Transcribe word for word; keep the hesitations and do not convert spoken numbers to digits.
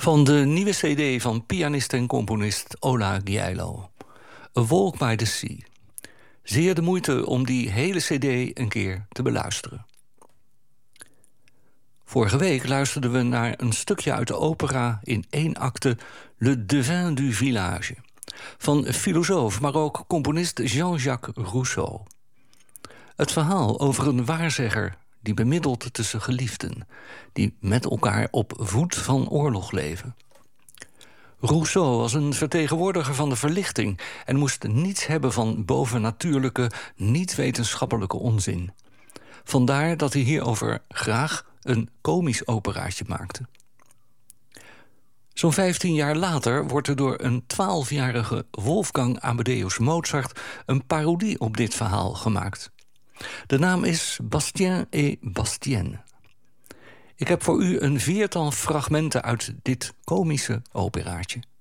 Van de nieuwe cd van pianist en componist Ola Gjeilo. A Walk by the Sea. Zeer de moeite om die hele cd een keer te beluisteren. Vorige week luisterden we naar een stukje uit de opera in één acte Le Devin du Village. Van filosoof, maar ook componist Jean-Jacques Rousseau. Het verhaal over een waarzegger die bemiddelt tussen geliefden, die met elkaar op voet van oorlog leven. Rousseau was een vertegenwoordiger van de verlichting en moest niets hebben van bovennatuurlijke, niet-wetenschappelijke onzin. Vandaar dat hij hierover graag een komisch operaatje maakte. Zo'n vijftien jaar later wordt er door een twaalfjarige Wolfgang Amadeus Mozart een parodie op dit verhaal gemaakt. De naam is Bastien et Bastienne. Ik heb voor u een viertal fragmenten uit dit komische operaatje.